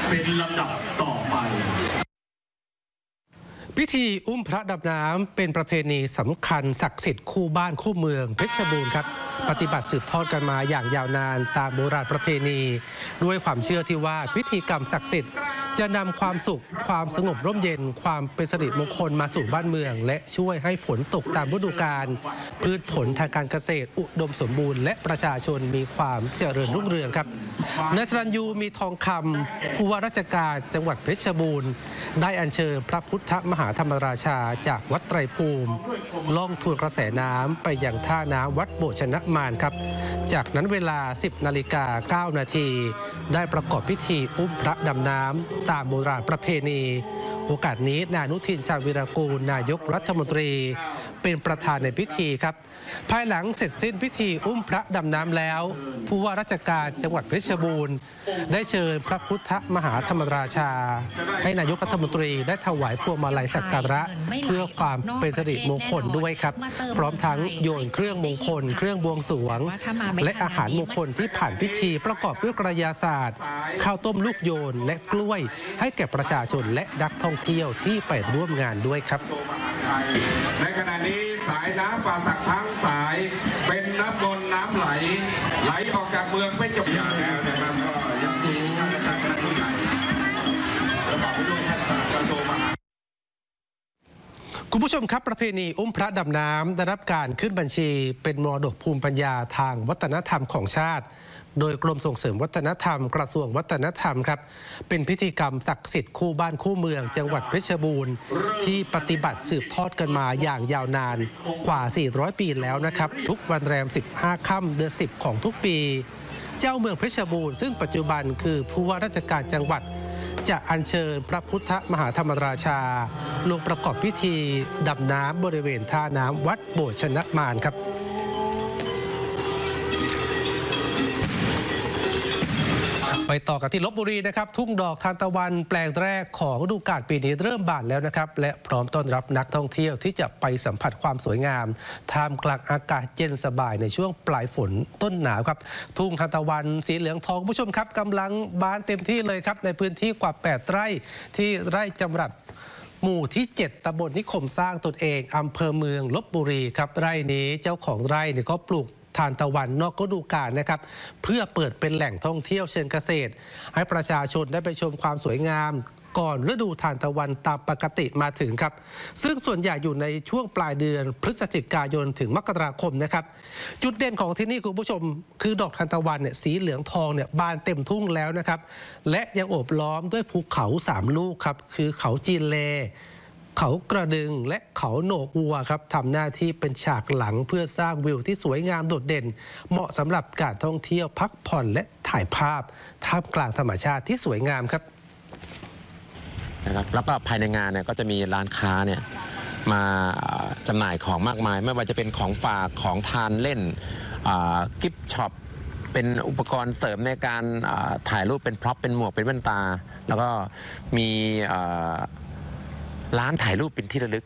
เป็นลำดับต่อไปพิธีอุ้มพระดำน้ำเป็นประเพณีสำคัญศักดิ์สิทธิ์คู่บ้านคู่เมืองเพชรบูรณ์ครับปฏิบัติสืบทอดกันมาอย่างยาวนานตามโบราณประเพณีด้วยความเชื่อที่ว่าพิธีกรรมศักดิ์สิทธิ์จะนำความสุขความสงบร่มเย็นความเป็นสิริมงคลมาสู่บ้านเมืองและช่วยให้ฝนตกตามฤดูกาลพืชผลทางการเกษตรอุดมสมบูรณ์และประชาชนมีความเจริญรุ่งเรืองครับนายสรัญยูมีทองคำผู้ว่าราชการจังหวัดเพชรบูรณ์ได้อัญเชิญพระพุทธมหาธรรมราชาจากวัดไตรภูมิล่องทวนกระแสน้ำไปยังท่าน้ำวัดโบชนะมารครับจากนั้นเวลา 10:09 นาทีได้ประกอบพิธีอุ้มพระดำน้ำตามโบราณประเพณีโอกาสนี้นายอนุทิน ชาญวีรกูลนายกรัฐมนตรีเป็นประธานในพิธีครับภายหลังเสร็จสิ้นพิธีอุ้มพระดำน้ำแล้วผู้ว่าราชการจังหวัดเพชรบูรณ์ได้เชิญพระพุทธมหาธรรมราชาให้นายกรัฐมนตรีได้ถวายพวงมาลัยสักการะเพื่อความเป็นสิริมงคลด้วยครับพร้อมทั้งโยนเครื่องมงคลเครื่องบวงสรวงและอาหารมงคลที่ผ่านพิธีประกอบด้วยกระยาศาสตร์ข้าวต้มลูกโยนและกล้วยให้แก่ประชาชนและนักท่องเที่ยวที่ไปร่วมงานด้วยครับในขณะนี้สายน้ำป่าสักทั้งสายเป็นน้ำบนน้ำไหลออกจากเมืองเพชรบูรณ์แล้วนะครับก็ยังสูงท่านอาจารย์คณะผู้ใหญ่และขอบคุณท่านกระทรวงมหาดไทยคุณผู้ชมครับประเพณีอุ้มพระดำน้ำได้รับการขึ้นบัญชีเป็นมรดกภูมิปัญญาทางวัฒนธรรมของชาติโดยกรมส่งเสริมวัฒนธรรมกระทรวงวัฒนธรรมครับเป็นพิธีกรรมศักดิ์สิทธิ์คู่บ้านคู่เมืองจังหวัดเพชรบูรณ์ที่ปฏิบัติสืบทอดกันมาอย่างยาวนานกว่า 400 ปีแล้วนะครับทุกวันแรม 15 ค่ำเดือน 10 ของทุกปีเจ้าเมืองเพชรบูรณ์ซึ่งปัจจุบันคือผู้ว่าราชการจังหวัดจะอัญเชิญพระพุทธมหาธรรมราชาลงประกอบพิธีดำน้ำบริเวณท่าน้ำวัดโบชนะมารครับไปต่อกันที่ลพบุรีนะครับทุ่งดอกทานตะวันแปลงแรกของฤดูกาลปีนี้เริ่มบานแล้วนะครับและพร้อมต้อนรับนักท่องเที่ยวที่จะไปสัมผัสความสวยงามท่ามกลางอากาศเย็นสบายในช่วงปลายฝนต้นหนาวครับทุ่งทานตะวันสีเหลืองทองผู้ชมครับกำลังบานเต็มที่เลยครับในพื้นที่กว่า8 ไร่ที่ไร่จำรัดหมู่ที่ 7 ตำบลนิคมสร้างตนเองอำเภอเมืองลพบุรีครับไร่นี้เจ้าของไร่เนี่ยก็ปลูกทานตะวันนอกฤดูกาลนะครับเพื่อเปิดเป็นแหล่งท่องเที่ยวเชิงเกษตรให้ประชาชนได้ไปชมความสวยงามก่อนฤดูทานตะวันตามปกติมาถึงครับซึ่งส่วนใหญ่อยู่ในช่วงปลายเดือนพฤศจิกายนถึงมกราคมนะครับจุดเด่นของที่นี่คุณผู้ชมคือดอกทานตะวันเนี่ยสีเหลืองทองเนี่ยบานเต็มทุ่งแล้วนะครับและยังโอบล้อมด้วยภูเขา3 ลูกครับคือเขาจีนเลเขากระดึงและเขาโหนกวัวครับทำหน้าที่เป็นฉากหลังเพื่อสร้างวิวที่สวยงามโดดเด่นเหมาะสำหรับการท่องเที่ยวพักผ่อนและถ่ายภาพท่ามกลางธรรมชาติที่สวยงามครับนะครับแล้วก็ภายในงานเนี่ยก็จะมีร้านค้าเนี่ยมาจำหน่ายของมากมายไม่ว่าจะเป็นของฝากของทานเล่นกิฟต์ช็อปเป็นอุปกรณ์เสริมในการถ่ายรูปเป็นพร็อพเป็นหมวกเป็นแว่นตาแล้วก็มีร้านถ่ายรูปเป็นที่ระลึก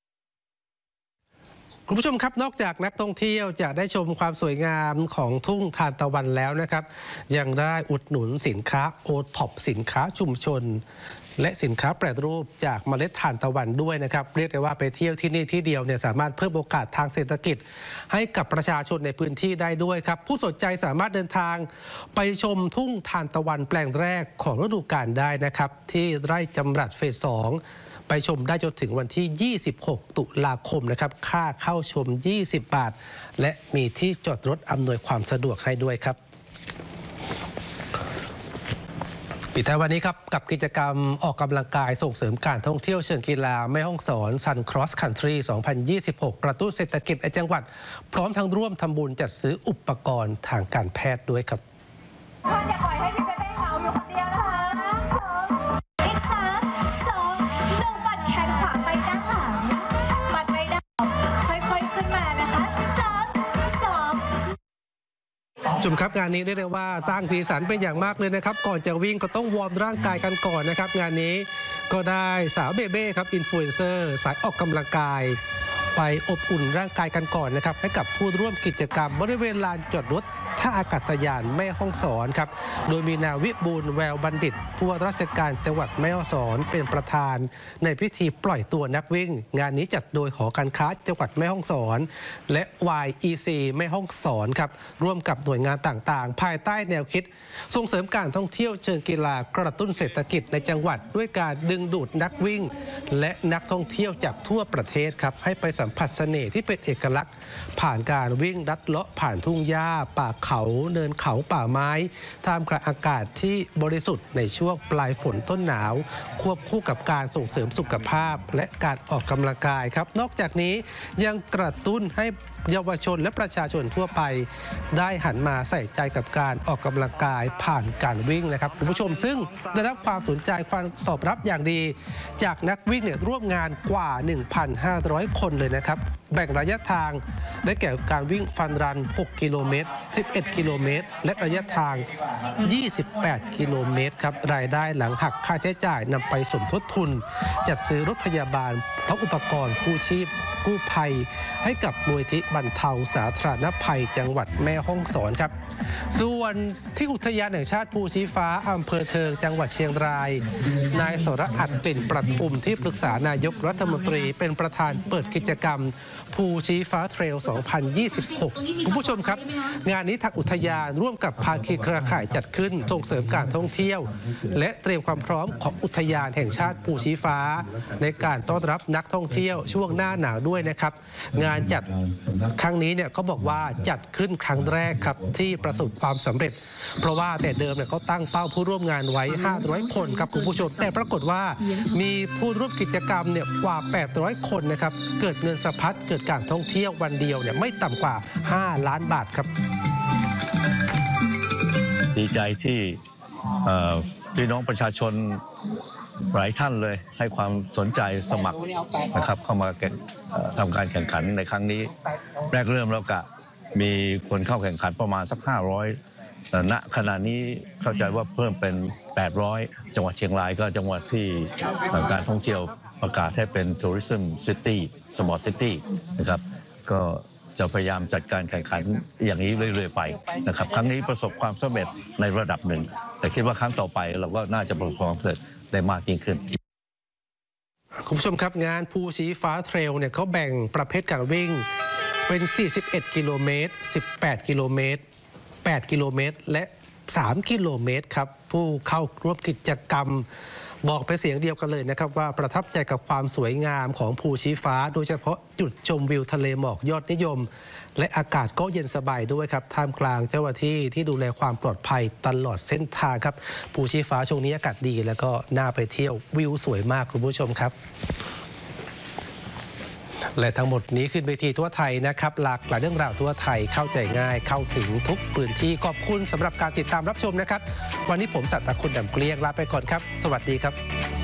คุณผู้ชมครับนอกจากนักท่องเที่ยวจะได้ชมความสวยงามของทุ่งทานตะวันแล้วนะครับยังได้อุดหนุนสินค้าโอท็อปสินค้าชุมชนและสินค้าแปรรูปจากเมล็ดทานตะวันด้วยนะครับเรียกได้ว่าไปเที่ยวที่นี่ที่เดียวเนี่ยสามารถเพิ่มโอกาสทางเศรษฐกิจให้กับประชาชนในพื้นที่ได้ด้วยครับผู้สนใจสามารถเดินทางไปชมทุ่งทานตะวันแปลงแรกของฤดูกาลได้นะครับที่ไร่จำรัดเฟส 2ไปชมได้จนถึงวันที่ 26 ตุลาคมนะครับค่าเข้าชม 20 บาทและมีที่จอดรถอำนวยความสะดวกให้ด้วยครับปิดท้ายวันนี้ครับกับกิจกรรมออกกำลังกายส่งเสริมการท่องเที่ยวเชิงกีฬาแม่ฮ่องสอน Sun Cross Country 2026 กระตุ้นเศรษฐกิจในจังหวัดพร้อมทั้งร่วมทำบุญจัดซื้ออุปกรณ์ทางการแพทย์ด้วยครับอย่าปล่อยให้พี่เต้เหงาอยู่คนเดียวนะคะชมครับงานนี้ได้เรียกว่าสร้างสีสันเป็นอย่างมากเลยนะครับก่อนจะวิ่งก็ต้องวอร์มร่างกายกันก่อนนะครับงานนี้ก็ได้สาวเบเบ้ครับอินฟลูเอนเซอร์สายออกกำลังกายไปอบอุ่นร่างกายกันก่อนนะครับให้กับผู้ร่วมกิจกรรมบริเวณลานจอดรถท่าอากาศยานแม่ฮ่องสอนครับโดยมีนายวิบูลย์แววบัณฑิตผู้ว่าราชการจังหวัดแม่ฮ่องสอนเป็นประธานในพิธีปล่อยตัวนักวิ่งงานนี้จัดโดยหอการค้าจังหวัดแม่ฮ่องสอนและ YEC แม่ฮ่องสอนครับร่วมกับหน่วยงานต่างๆภายใต้แนวคิดส่งเสริมการท่องเที่ยวเชิงกีฬากระตุ้นเศรษฐกิจในจังหวัดด้วยการดึงดูดนักวิ่งและนักท่องเที่ยวจากทั่วประเทศครับให้ไปสัมผัสเสน่ห์ที่เป็นเอกลักษณ์ผ่านการวิ่งลัดเลาะผ่านทุ่งหญ้าป่าเขาเนินเขาป่าไม้ท่ามกลางอากาศที่บริสุทธิ์ในช่วงปลายฝนต้นหนาวควบคู่กับการส่งเสริมสุขภาพและการออกกำลังกายครับนอกจากนี้ยังกระตุ้นให้เยาวชนและประชาชนทั่วไปได้หันมาใส่ใจกับการออกกำลังกายผ่านการวิ่งนะครับคุณผู้ชมซึ่งได้รับความสนใจความตอบรับอย่างดีจากนักวิ่งร่วมงานกว่า 1,500 คนเลยนะครับแบ่งระยะทางได้แก่การวิ่งฟันรัน 6 กิโลเมตร 11 กิโลเมตร และระยะทาง 28 กิโลเมตรครับรายได้หลังหักค่าใช้จ่ายนำไปสมทบทุนจัดซื้อรถพยาบาลพร้อมอุปกรณ์กู้ชีพกู้ภัยให้กับมูลนิธิบรรเทาสาธารณภัยจังหวัดแม่ฮ่องสอนครับส่วนที่อุทยานแห่งชาติภูชี้ฟ้าอำเภอเทิงจังหวัดเชียงรายนายสรอัตน์กลิ่นประทุมที่ปรึกษานายกรัฐมนตรีเป็นประธานเปิดกิจกรรมภูชี้ฟ้าเทรล 2026 คุณผู้ชมครับงานนี้ทางอุทยานร่วมกับภาคีเครือข่ายจัดขึ้นส่งเสริมการท่องเที่ยวและเตรียมความพร้อมของอุทยานแห่งชาติภูชี้ฟ้าในการต้อนรับนักท่องเที่ยวช่วงหน้าหนาวด้วยนะครับงานจัดครั้งนี้เนี่ยเขาบอกว่าจัดขึ้นครั้งแรกครับที่ประสบความสำเร็จเพราะว่าแต่เดิมเนี่ยเขาตั้งเป้าผู้ร่วมงานไว้500คนครับคุณผู้ชมแต่ปรากฏว่ามีผู้ร่วมกิจกรรมเนี่ยกว่า800คนนะครับเกิดเงินสะพัดเกิดการท่องเที่ยววันเดียวเนี่ยไม่ต่ำกว่า5 ล้านบาทครับดีใจที่พี่น้องประชาชนหลายท่านเลยให้ความสนใจสมัครนะครับเข้ามาทำการแข่งขันในครั้งนี้แรกเริ่มแล้วก็มีคนเข้าแข่งขันประมาณสัก500ณขณะนี้เข้าใจว่าเพิ่มเป็น800จังหวัดเชียงรายก็จังหวัดที่การท่องเที่ยวประกาศให้เป็น Tourism City Smart City นะครับก็จะพยายามจัดการแข่งขันอย่างนี้เรื่อยๆไปนะครับครั้งนี้ประสบความสำเร็จในระดับหนึ่งแต่คิดว่าครั้งต่อไปเราก็น่าจะประสบความสำเร็จได้มากยิ่งขึ้นคุณผู้ชมครับงานภูชี้ฟ้าเทรลเนี่ยเขาแบ่งประเภทการวิ่งเป็น41กิโลเมตร18กิโลเมตร8กิโลเมตรและ3กิโลเมตรครับผู้เข้าร่วมกิจกรรมบอกเป็นเสียงเดียวกันเลยนะครับว่าประทับใจกับความสวยงามของภูชี้ฟ้าโดยเฉพาะจุดชมวิวทะเลหมอกยอดนิยมและอากาศก็เย็นสบายด้วยครับท่ามกลางเจ้าหน้าที่ที่ดูแลความปลอดภัยตลอดเส้นทางครับภูชี้ฟ้าช่วงนี้อากาศดีแล้วก็น่าไปเที่ยววิวสวยมากคุณผู้ชมครับและทั้งหมดนี้ขึ้นเวทีทั่วไทยนะครับหลากหลายเรื่องราวทั่วไทยเข้าใจง่ายเข้าถึงทุกพื้นที่ขอบคุณสำหรับการติดตามรับชมนะครับวันนี้ผมสัตย์คุณดำเกลี้ยงลาไปก่อนครับสวัสดีครับ